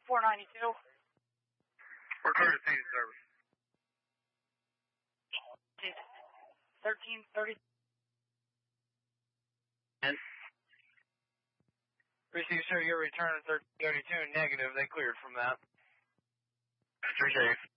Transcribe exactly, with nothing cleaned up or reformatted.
four ninety-two. Record to scene service. thirteen thirty. And? Receive, sir, your return at thirteen thirty-two negative. They cleared from that. Appreciate it.